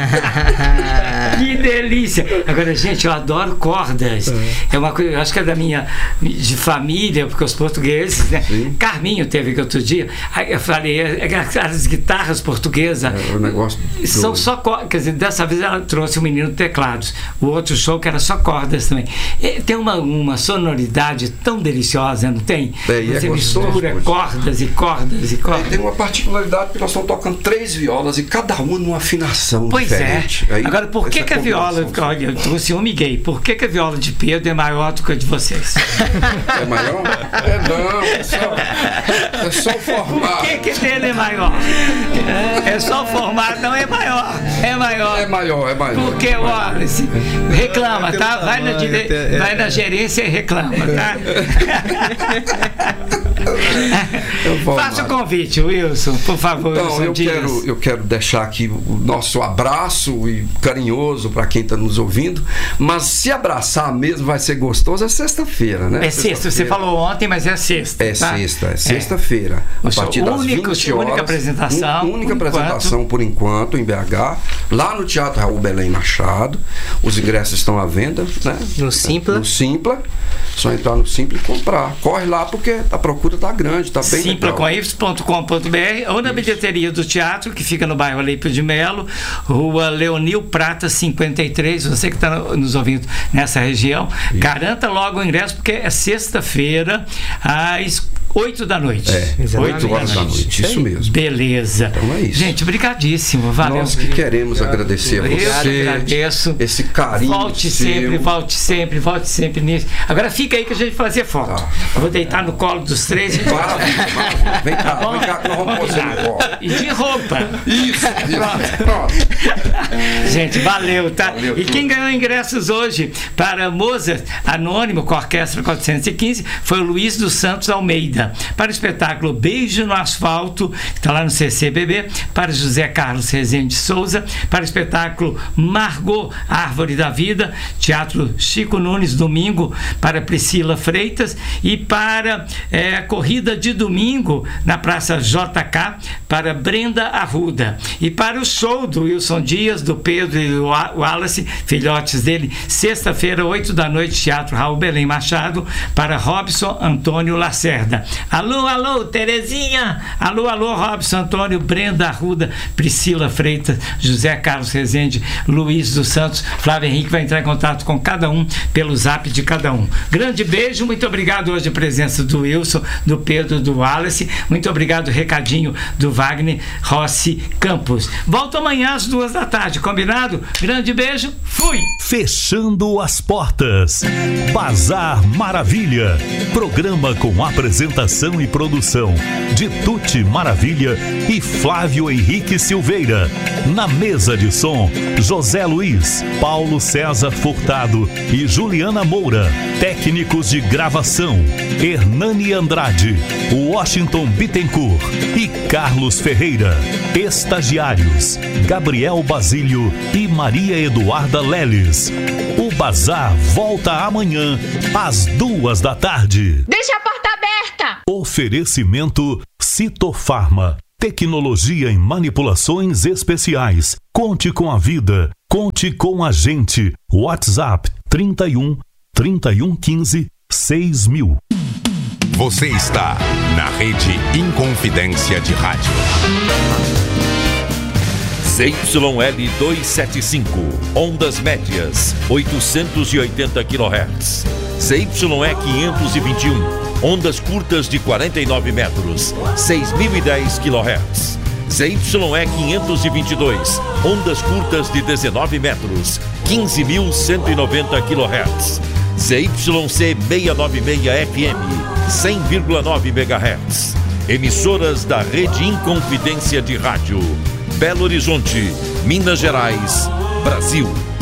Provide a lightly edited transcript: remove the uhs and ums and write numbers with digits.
Que delícia! Agora, gente, eu adoro cordas. É uma coisa, eu acho que é da minha de família, porque os portugueses, né? Carminho teve aqui outro dia. Aí eu falei, as guitarras portuguesas o negócio são só cordas. Quer dizer, dessa vez ela trouxe o menino teclados. O outro show que era só cordas também. Tem uma sonoridade tão deliciosa, não tem? Você mistura cordas e cordas e cordas. Tem uma particularidade que nós estamos tocando 3 violas e cada uma numa afinação diferente. Pois é. Agora, por que a viola... Olha, eu trouxe um Miguel. Por que a viola de Pedro é maior do que a de vocês? É maior? Não. É só o formato. Por que dele é maior? É só o formato, não é maior. É maior. Porque o Wallace reclama, tá? Vai na gerência e reclama, tá? Faça o convite, Wilson, por favor. Então, eu quero deixar aqui o nosso abraço e carinhoso para quem está nos ouvindo, mas se abraçar mesmo vai ser gostoso, é sexta-feira, né? É sexta, você falou ontem, mas é sexta. É sexta-feira. A partir das 20 horas. Única apresentação por enquanto em BH, lá no Teatro Raul Belém Machado. Os ingressos estão à venda, né? No Simpla. Só entrar no Simpla e comprar. Corre lá porque a procura está grande, está bem Simplacoif.com.br ou na bilheteria do teatro, que fica no bairro Alípio de Melo, Rua Leonil Prata 53. Você que está nos ouvindo nessa região, garanta logo o ingresso, porque é sexta-feira às 8 da noite. 8 horas da noite, isso mesmo. Beleza. Então é isso. Gente, obrigadíssimo. Valeu. Nós que queremos agradecer a você. Eu agradeço. Esse carinho. Volte sempre nisso. Agora fica aí que a gente vai fazer foto. Eu vou deitar no colo dos 3. Vem cá, que nós vamos pôr você no colo. E de roupa. Isso. Pronto. Gente, valeu, tá? E quem ganhou ingressos hoje para Mozart Anônimo com a Orquestra 415 foi o Luiz dos Santos Almeida. Para o espetáculo Beijo no Asfalto, que está lá no CCBB, para José Carlos Rezende Souza, para o espetáculo Margot, Árvore da Vida, Teatro Chico Nunes, domingo, para Priscila Freitas, e para Corrida de Domingo, na Praça JK, para Brenda Arruda. E para o show do Wilson Dias, do Pedro e do Wallace, filhotes dele, sexta-feira, 8 da noite, Teatro Raul Belém Machado, para Robson Antônio Lacerda. Alô, Terezinha! Alô, Robson Antônio, Brenda Arruda, Priscila Freitas, José Carlos Rezende, Luiz dos Santos, Flávio Henrique vai entrar em contato com cada um pelo zap de cada um. Grande beijo, muito obrigado hoje a presença do Wilson, do Pedro, do Wallace, muito obrigado, recadinho do Wagner Rossi Campos. Volto amanhã às 2 da tarde, combinado? Grande beijo, fui! Fechando as portas, Bazar Maravilha, programa com apresentação e produção de Tuti Maravilha e Flávio Henrique Silveira. Na mesa de som, José Luiz, Paulo César Furtado e Juliana Moura. Técnicos de gravação, Hernani Andrade, Washington Bittencourt e Carlos Ferreira. Estagiários, Gabriel Basílio e Maria Eduarda Leles. O Bazar volta amanhã às 2 da tarde. Deixa a porta aberta! Oferecimento Citofarma. Tecnologia em manipulações especiais. Conte com a vida. Conte com a gente. WhatsApp 31 15 6000. Você está na Rede Inconfidência de Rádio. ZYL 275, ondas médias, 880 kHz. ZYE 521, ondas curtas de 49 metros, 6.010 kHz. ZYE 522, ondas curtas de 19 metros, 15.190 kHz. ZYC 696 FM, 100,9 MHz. Emissoras da Rede Inconfidência de Rádio. Belo Horizonte, Minas Gerais, Brasil.